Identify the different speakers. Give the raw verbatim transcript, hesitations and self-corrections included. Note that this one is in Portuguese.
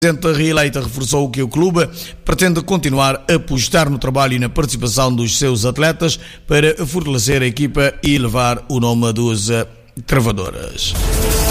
Speaker 1: O presidente reeleita reforçou que o clube pretende continuar a apostar no trabalho e na participação dos seus atletas para fortalecer a equipa e elevar o nome dos travadoras.